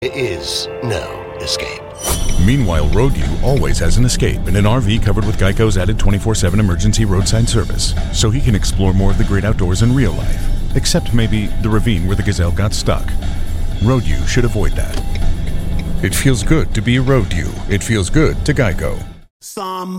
is no escape. Meanwhile, RoadU always has an escape in an RV covered with Geico's added 24/7 emergency roadside service, so he can explore more of the great outdoors in real life, except maybe the ravine where the gazelle got stuck. RoadU should avoid that. It feels good to be RoadU. It feels good to Geico.